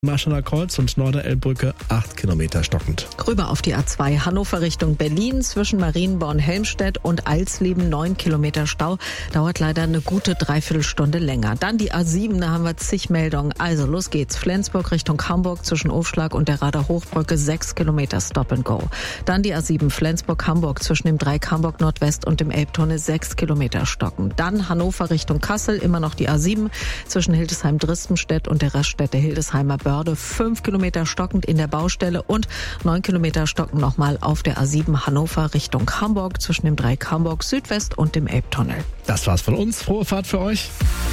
Marschaller Kreuz und Norderelbbrücke 8 Kilometer stockend. Rüber auf die A2 Hannover Richtung Berlin zwischen Marienborn-Helmstedt und Alsleben 9 Kilometer Stau. Dauert leider eine gute Dreiviertelstunde länger. Dann die A7, da haben wir zig Meldungen. Also los geht's. Flensburg Richtung Hamburg zwischen Aufschlag und der Rader Hochbrücke 6 Kilometer Stop and Go. Dann die A7 Flensburg-Hamburg zwischen dem Dreieck Hamburg Nordwest und dem Elbtunnel 6 Kilometer stocken. Dann Hannover Richtung Kassel, immer noch die A7 zwischen Hildesheim-Dristenstedt und der Raststätte Hildesheimer Börde 5 Kilometer stockend in der Baustelle und 9 Kilometer stocken nochmal auf der A7 Hannover Richtung Hamburg zwischen dem Dreieck Hamburg Südwest und dem Elbtunnel. Das war's von uns. Frohe Fahrt für euch.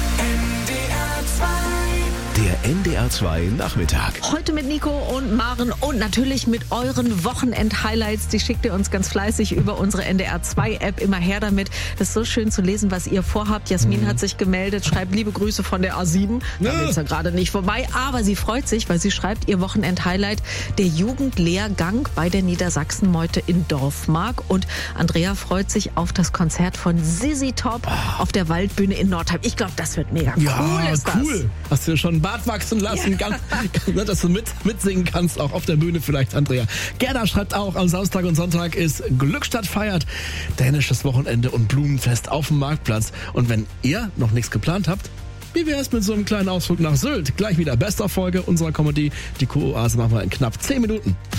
Der NDR 2 Nachmittag. Heute mit Nico und Maren und natürlich mit euren Wochenend-Highlights. Die schickt ihr uns ganz fleißig über unsere NDR 2 App. Immer her damit. Das ist so schön zu lesen, was ihr vorhabt. Jasmin hat sich gemeldet, schreibt liebe Grüße von der A7. Da ist ja gerade nicht vorbei, aber sie freut sich, weil sie schreibt ihr Wochenend-Highlight der Jugendlehrgang bei der Niedersachsenmeute in Dorfmark. Und Andrea freut sich auf das Konzert von Sissy Top auf der Waldbühne in Nordheim. Ich glaube, das wird mega cool. Ist das. Cool. Hast du dir schon einen Bart wachsen lassen, dass du mitsingen kannst, auch auf der Bühne vielleicht, Andrea. Gerda schreibt auch, am Samstag und Sonntag ist Glückstadt feiert, dänisches Wochenende und Blumenfest auf dem Marktplatz. Und wenn ihr noch nichts geplant habt, wie wäre es mit so einem kleinen Ausflug nach Sylt? Gleich wieder Best-of-Folge unserer Comedy. Die Kuroase machen wir in knapp 10 Minuten.